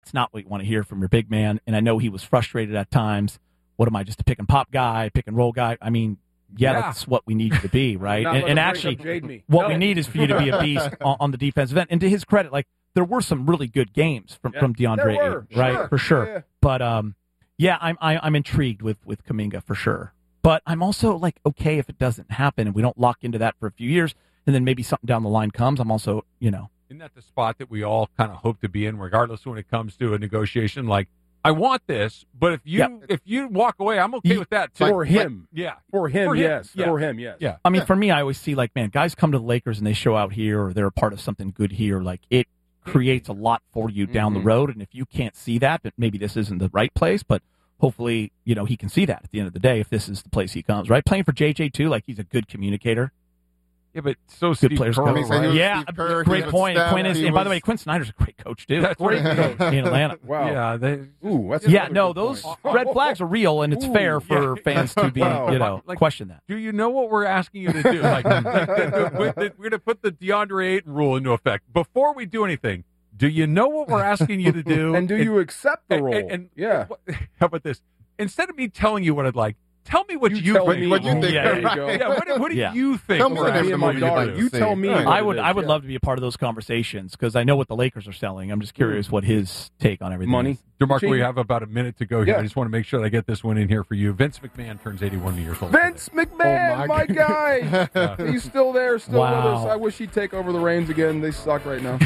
That's not what you want to hear from your big man. And I know he was frustrated at times. What am I, just a pick and pop guy, pick and roll guy? I mean, that's what we need you to be, right? and actually, what we need is for you to be a beast on the defensive end. And to his credit, like, there were some really good games from DeAndre Ayton, right? For sure. Yeah. But I'm intrigued with Kuminga for sure. But I'm also like, okay, if it doesn't happen and we don't lock into that for a few years, and then maybe something down the line comes, I'm also, Isn't that the spot that we all kind of hope to be in, regardless when it comes to a negotiation? Like, I want this, but if you walk away, I'm okay with that too. For him, yes. For him, yes. Yeah. I mean, for me, I always see, like, man, guys come to the Lakers and they show out here, or they're a part of something good here. Like, it creates a lot for you down the road, and if you can't see that, but maybe this isn't the right place, but hopefully, he can see that at the end of the day if this is the place he comes, right? Playing for JJ too, like, he's a good communicator. Yeah, but so good Steve players Kerr, right? Yeah, Steve Kerr, great point. And by the way, Quinn Snyder's a great coach too. That's great coach in Atlanta. Wow. Yeah, those red flags are real, and it's fair for fans to be, question that. Do you know what we're asking you to do? We're going to put the DeAndre Ayton rule into effect. Before we do anything, do you know what we're asking you to do? And do you accept the role? How about this? Instead of me telling you what I'd like, tell me what you think. What you think? What do you think? Tell me what me and my daughter. You tell me. I would love to be a part of those conversations because I know what the Lakers are selling. I'm just curious what his take on everything Money. is. DeMarco, we have about a minute to go here. Yeah. I just want to make sure that I get this one in here for you. Vince McMahon turns 81 years old. Vince McMahon, my guy. He's still there, still with us. I wish he'd take over the reins again. They suck right now.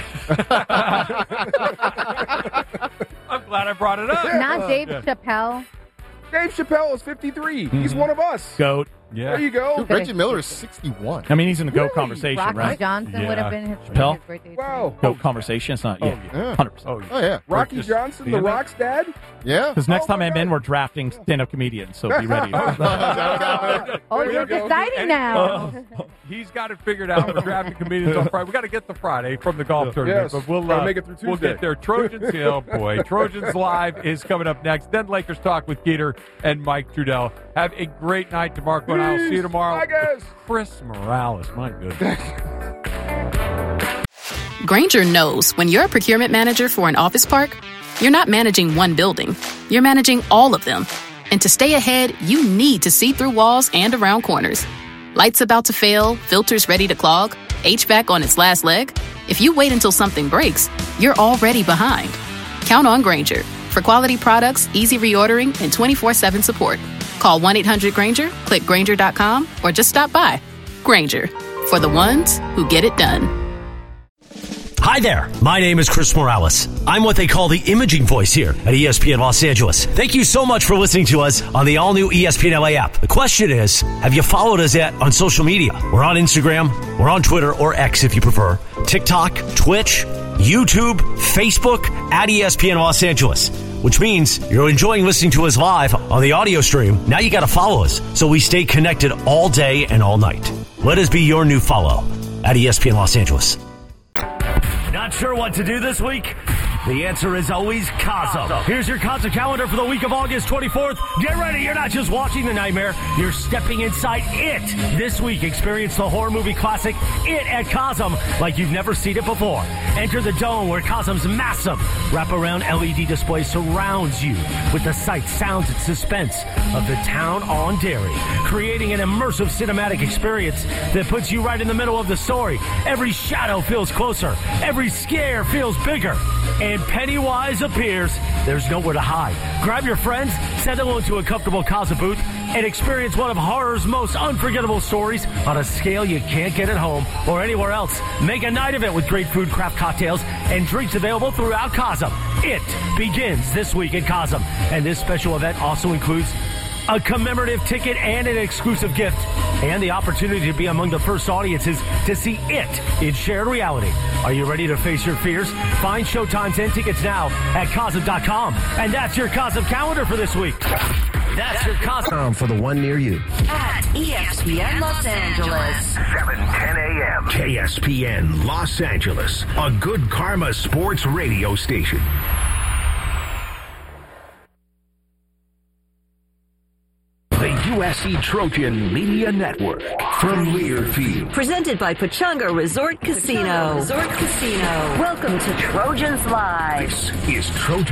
I'm glad I brought it up. Not Dave Chappelle. Dave Chappelle is 53. He's one of us. GOAT. Yeah. There you go. Reggie Miller is 61. I mean, he's in the GOAT conversation, Rocky right? Johnson would have been his Chappelle? birthday. Wow. GOAT conversation. It's not. 100%. Oh, yeah. Rocky Johnson, The Rock's dad? Yeah. Because next time I'm in, we're drafting stand-up comedians, so be ready. You're deciding now. He's got it figured out. We're drafting comedians on Friday. We got to get the Friday from the golf tournament, but we'll make it through Tuesday. We'll get there. Trojans, Trojans Live is coming up next. Then Lakers Talk with Keeter and Mike Trudell. Have a great night, DeMarco, and I'll see you tomorrow. Bye, guys. Chris Morales, my goodness. Grainger knows when you're a procurement manager for an office park, you're not managing one building. You're managing all of them. And to stay ahead, you need to see through walls and around corners. Lights about to fail, filters ready to clog, HVAC on its last leg. If you wait until something breaks, you're already behind. Count on Grainger for quality products, easy reordering, and 24/7 support. Call 1-800-GRAINGER, click Grainger.com, or just stop by. Grainger, for the ones who get it done. Hi there, my name is Chris Morales. I'm what they call the imaging voice here at ESPN Los Angeles. Thank you so much for listening to us on the all-new ESPN LA app. The question is, have you followed us yet on social media? We're on Instagram, we're on Twitter, or X if you prefer, TikTok, Twitch, YouTube, Facebook, at ESPN Los Angeles. Which means you're enjoying listening to us live on the audio stream. Now you got to follow us so we stay connected all day and all night. Let us be your new follow at ESPN Los Angeles. Not sure what to do this week? The answer is always Cosm. Here's your Cosm calendar for the week of August 24th. Get ready. You're not just watching the nightmare. You're stepping inside it. This week, experience the horror movie classic It at Cosm like you've never seen it before. Enter the dome where Cosm's massive wraparound LED display surrounds you with the sights, sounds, and suspense of the town on Derry, creating an immersive cinematic experience that puts you right in the middle of the story. Every shadow feels closer. Every scare feels bigger. And Pennywise appears. There's nowhere to hide. Grab your friends, settle into a comfortable Cosm booth, and experience one of horror's most unforgettable stories on a scale you can't get at home or anywhere else. Make a night of it with great food, craft cocktails, and drinks available throughout Cosm. It begins this week at Cosm, and this special event also includes a commemorative ticket and an exclusive gift, and the opportunity to be among the first audiences to see it in shared reality. Are you ready to face your fears? Find showtimes and tickets now at Cosm.com. And that's your Cosm calendar for this week. That's your Cosm for the one near you. At ESPN Los Angeles. 7:10 a.m. KSPN Los Angeles, a good karma sports radio station. The USC Trojan Media Network from Learfield. Presented by Pechanga Resort Casino. Welcome to Trojans Live. This is Trojan.